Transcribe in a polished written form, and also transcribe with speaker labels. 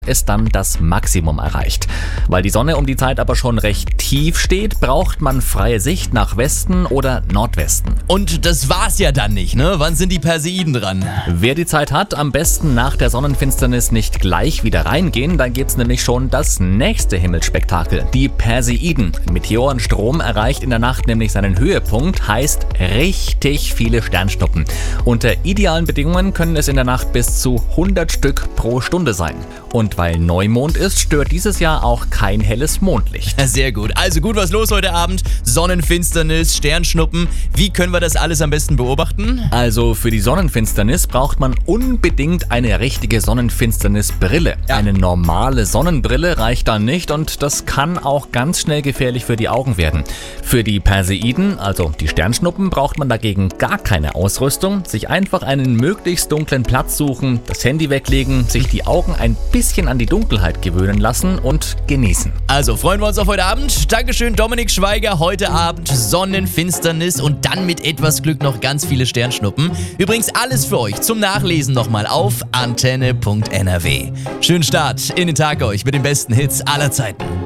Speaker 1: ist dann das Maximum erreicht. Weil die Sonne um die Zeit aber schon recht tief steht, braucht man freie Sicht nach Westen oder Nordwesten.
Speaker 2: Und das war's ja dann nicht, ne? Wann sind die Perseiden dran?
Speaker 1: Wer die Zeit hat, am besten nach der Sonnenfinsternis nicht gleich wieder reingehen, dann gibt's nämlich schon das nächste Himmelsspektakel, die Perseiden. Meteorenstrom erreicht in der Nacht nämlich seinen Höhepunkt, heißt richtig viele Sternschnuppen. Unter idealen Bedingungen können es in der Nacht bis zu 100 Stück pro Stunde sein. Und weil Neumond ist, stört dieses Jahr auch kein helles Mondlicht.
Speaker 2: Sehr gut. Also gut was los heute Abend. Sonnenfinsternis, Sternschnuppen. Wie können wir das alles am besten beobachten?
Speaker 1: Also für die Sonnenfinsternis braucht man unbedingt eine richtige Sonnenfinsternisbrille.
Speaker 2: Ja.
Speaker 1: Eine normale Sonnenbrille reicht da nicht und das kann auch ganz schnell gefährlich für die Augen werden. Für die Perseiden, also die Sternschnuppen, braucht man dagegen gar keine Ausrüstung. Sich einfach einen möglichst dunklen Platz suchen, das Handy weglegen, sich die Augen ein bisschen an die Dunkelheit gewöhnen lassen und genießen.
Speaker 2: Also freuen wir uns auf heute Abend. Dankeschön, Dominik Schweiger. Heute Abend Sonnenfinsternis und dann mit etwas Glück noch ganz viele Sternschnuppen. Übrigens alles für euch zum Nachlesen nochmal auf antenne.nrw. Schönen Start in den Tag euch mit den besten Hits aller Zeiten.